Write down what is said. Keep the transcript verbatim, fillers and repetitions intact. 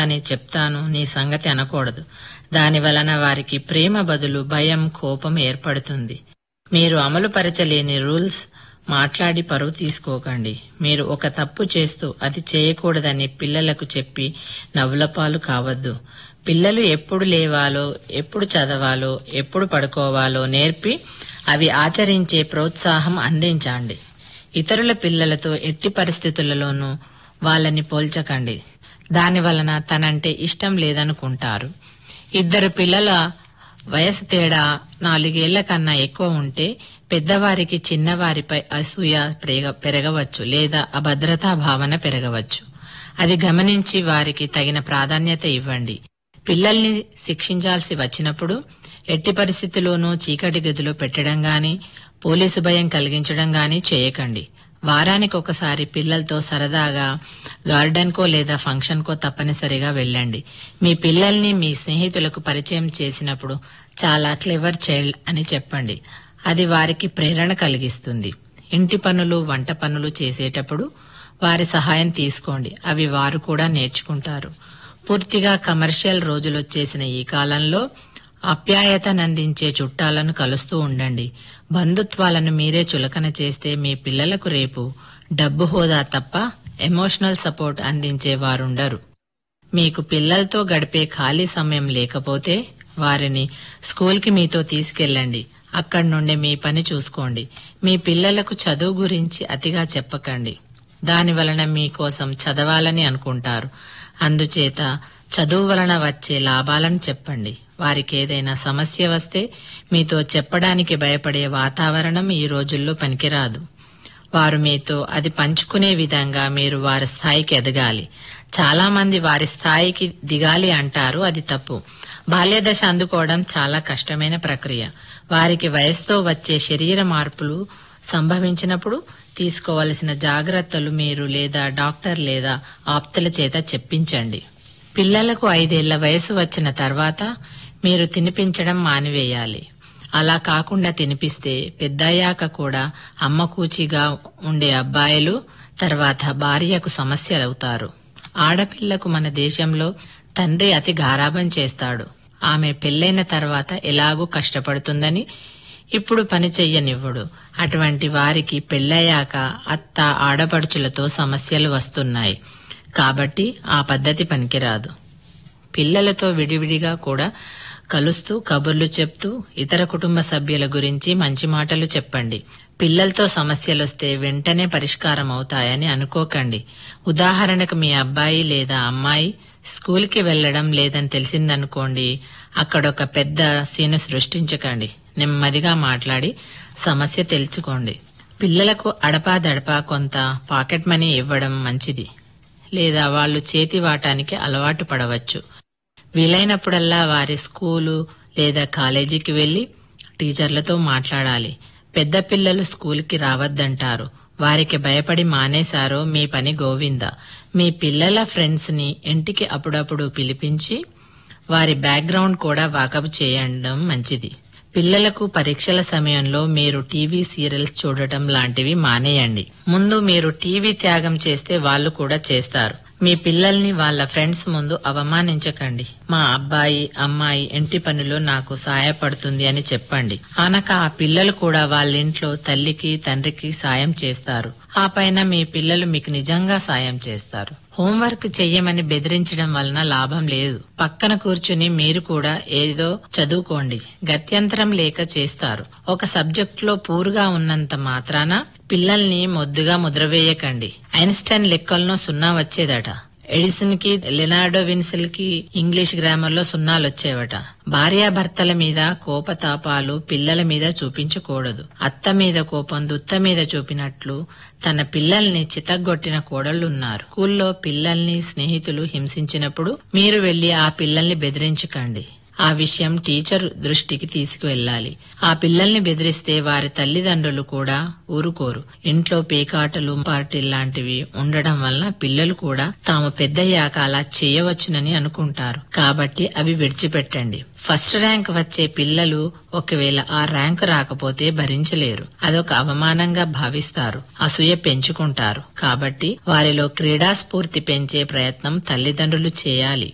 గాని చెప్తాను నీ సంగతి అనకూడదు. దాని వలన వారికి ప్రేమ బదులు భయం, కోపం ఏర్పడుతుంది. మీరు అమలు పరచలేని రూల్స్ మాట్లాడి పరువు తీసుకోకండి. మీరు ఒక తప్పు చేస్తూ అది చేయకూడదని పిల్లలకు చెప్పి నవ్వులపాలు కావద్దు. పిల్లలు ఎప్పుడు లేవాలో, ఎప్పుడు చదవాలో, ఎప్పుడు పడుకోవాలో నేర్పి అవి ఆచరించే ప్రోత్సాహం అందించండి. ఇతరుల పిల్లలతో ఎట్టి పరిస్థితులలోనూ వాళ్ళని పోల్చకండి. దాని వలన తనంటే ఇష్టం లేదనుకుంటారు. ఇద్దరు పిల్లల వయసు తేడా నాలుగేళ్ల కన్నా ఎక్కువ ఉంటే పెద్దవారికి చిన్నవారిపై అసూయ పెరగవచ్చు లేదా అభద్రతా భావన పెరగవచ్చు. అది గమనించి వారికి తగిన ప్రాధాన్యత ఇవ్వండి. పిల్లల్ని శిక్షించాల్సి వచ్చినప్పుడు ఎట్టి పరిస్థితుల్లోనూ చీకటి గదిలో పెట్టడం గాని, పోలీసు భయం కలిగించడం గాని చేయకండి. వారానికి ఒకసారి పిల్లలతో సరదాగా గార్డెన్ కో లేదా ఫంక్షన్ కో తప్పనిసరిగా వెళ్ళండి. మీ పిల్లల్ని మీ స్నేహితులకు పరిచయం చేసినప్పుడు చాలా క్లెవర్ చైల్డ్ అని చెప్పండి. అది వారికి ప్రేరణ కలిగిస్తుంది. ఇంటి పనులు, వంట పనులు చేసేటప్పుడు వారి సహాయం తీసుకోండి. అవి వారు కూడా నేర్చుకుంటారు. పూర్తిగా కమర్షియల్ రోజులొచ్చేసిన ఈ కాలంలో ఆప్యాయతనందించే చుట్టాలను కలుస్తూ ఉండండి. బంధుత్వాలను మీరే చులకన చేస్తే మీ పిల్లలకు రేపు డబ్బు హోదా తప్ప ఎమోషనల్ సపోర్ట్ అందించే వారుండరు. మీకు పిల్లలతో గడిపే ఖాళీ సమయం లేకపోతే వారిని స్కూల్కి మీతో తీసుకెళ్ళండి. అక్కడి నుండి మీ పని చూసుకోండి. మీ పిల్లలకు చదువు గురించి అతిగా చెప్పకండి. దాని వలన మీకోసం చదవాలని అనుకుంటారు. అందుచేత చదువు వలన వచ్చే లాభాలను చెప్పండి. వారికి ఏదైనా సమస్య వస్తే మీతో చెప్పడానికి భయపడే వాతావరణం ఈ రోజుల్లో పనికిరాదు. వారు మీతో అది పంచుకునే విధంగా మీరు వారి స్థాయికి ఎదగాలి. చాలా మంది వారి స్థాయికి దిగాలి అంటారు. అది తప్పు. బాల్యదశ అందుకోవడం చాలా కష్టమైన ప్రక్రియ. వారికి వయసుతో వచ్చే శరీర మార్పులు సంభవించినప్పుడు తీసుకోవలసిన జాగ్రత్తలు మీరు లేదా డాక్టర్ లేదా ఆప్తుల చేత చెప్పించండి. పిల్లలకు ఐదేళ్ల వయసు వచ్చిన తర్వాత మీరు తినిపించడం మానివేయాలి. అలా కాకుండా తినిపిస్తే పెద్దయ్యాక కూడా అమ్మకూచిగా ఉండే అబ్బాయిలు తర్వాత భార్యకు సమస్యలవుతారు. ఆడపిల్లకు మన దేశంలో తండ్రి అతి గారాబం చేస్తాడు. ఆమె పెళ్లైన తర్వాత ఎలాగూ కష్టపడుతుందని ఇప్పుడు పని చెయ్యనివ్వడు. అటువంటి వారికి పెళ్లయ్యాక అత్త, ఆడపడుచులతో సమస్యలు వస్తున్నాయి. కాబట్టి ఆ పద్ధతి పనికిరాదు. పిల్లలతో విడివిడిగా కూడా కలుస్తూ కబుర్లు చెప్తూ ఇతర కుటుంబ సభ్యుల గురించి మంచి మాటలు చెప్పండి. పిల్లలతో సమస్యలొస్తే వెంటనే పరిష్కారం అవుతాయని అనుకోకండి. ఉదాహరణకు మీ అబ్బాయి లేదా అమ్మాయి స్కూల్కి వెళ్లడం లేదని తెలిసిందనుకోండి, అక్కడొక పెద్ద సీను సృష్టించకండి. నెమ్మదిగా మాట్లాడి సమస్య తెలుసుకోండి. పిల్లలకు అడపా దడపా కొంత పాకెట్ మనీ ఇవ్వడం మంచిది. లేదా వాళ్లు చేతి వాటానికి అలవాటు పడవచ్చు. వీలైనప్పుడల్లా వారి స్కూలు లేదా కాలేజీకి వెళ్లి టీచర్లతో మాట్లాడాలి. పెద్ద పిల్లలు స్కూల్కి రావద్దంటారు. వారికి భయపడి మానేశారో మీ పని గోవింద. మీ పిల్లల ఫ్రెండ్స్ ని ఇంటికి అప్పుడప్పుడు పిలిపించి వారి బ్యాక్గ్రౌండ్ కూడా వాకప్ చేయడం మంచిది. పిల్లలకు పరీక్షల సమయంలో మీరు టీవీ సీరియల్స్ చూడటం లాంటివి మానేయండి. ముందు మీరు టీవీ త్యాగం చేస్తే వాళ్ళు కూడా చేస్తారు. మీ పిల్లల్ని వాళ్ళ ఫ్రెండ్స్ ముందు అవమానించకండి. మా అబ్బాయి, అమ్మాయి ఇంటి పనిలో నాకు సాయపడుతుంది అని చెప్పండి. అనక ఆ పిల్లలు కూడా వాళ్ళింట్లో తల్లికి, తండ్రికి సాయం చేస్తారు. ఆ పైన మీ పిల్లలు మీకు నిజంగా సాయం చేస్తారు. హోంవర్క్ చెయ్యమని బెదిరించడం వలన లాభం లేదు. పక్కన కూర్చుని మీరు కూడా ఏదో చదువుకోండి. గత్యంతరం లేక చేస్తారు. ఒక సబ్జెక్ట్ లో పూర్గా ఉన్నంత మాత్రాన పిల్లల్ని మొద్దుగా ముద్రవేయకండి. ఐన్స్టైన్ లెక్కల్లో సున్నా వచ్చేదట. ఎడిసన్ కి, లెనార్డో విన్సెల్ కి ఇంగ్లీష్ గ్రామర్ లో సున్నాలొచ్చేవట. భార్యాభర్తల మీద కోపతాపాలు పిల్లల మీద చూపించకూడదు. అత్త మీద కోపం దుత్త మీద చూపినట్లు తన పిల్లల్ని చితగ్గొట్టిన కోడళ్లున్నారు. స్కూల్లో పిల్లల్ని స్నేహితులు హింసించినప్పుడు మీరు వెళ్లి ఆ పిల్లల్ని బెదిరించకండి. ఆ విషయం టీచర్ దృష్టికి తీసుకువెళ్లాలి. ఆ పిల్లల్ని బెదిరిస్తే వారి తల్లిదండ్రులు కూడా ఊరుకోరు. ఇంట్లో పేకాటలు, పార్టీలు లాంటివి ఉండడం వలన పిల్లలు కూడా తాము పెద్దయ్యాక అలా చేయవచ్చునని అనుకుంటారు. కాబట్టి అవి విడిచిపెట్టండి. ఫస్ట్ ర్యాంక్ వచ్చే పిల్లలు ఒకవేళ ఆ ర్యాంకు రాకపోతే భరించలేరు. అదొక అవమానంగా భావిస్తారు. అసూయ పెంచుకుంటారు. కాబట్టి వారిలో క్రీడా స్ఫూర్తి పెంచే ప్రయత్నం తల్లిదండ్రులు చేయాలి.